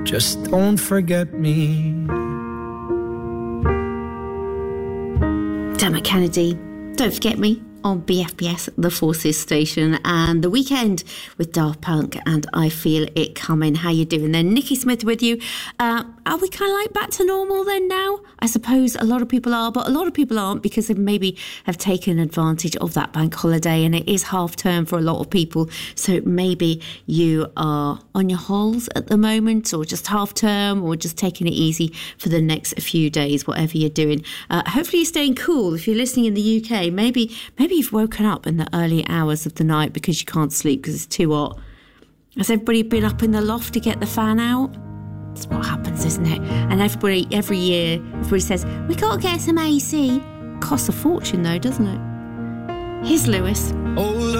Just don't forget me. Dermot Kennedy, Don't Forget Me, on BFBS, the Forces station, and The Weekend with Daft Punk and I Feel It Coming. How you doing then? Nikki Smith with you. Are we kind of like back to normal then now? I suppose a lot of people are, but a lot of people aren't because they maybe have taken advantage of that bank holiday, and it is half term for a lot of people. So maybe you are on your holes at the moment, or just half term, or just taking it easy for the next few days, whatever you're doing. Hopefully you're staying cool. If you're listening in the UK, maybe you've woken up in the early hours of the night because you can't sleep because it's too hot. Has everybody been up in the loft to get the fan out? That's what happens, isn't it? And every year, everybody says, we got to get some AC. Costs a fortune though, doesn't it? Here's Lewis. Oh,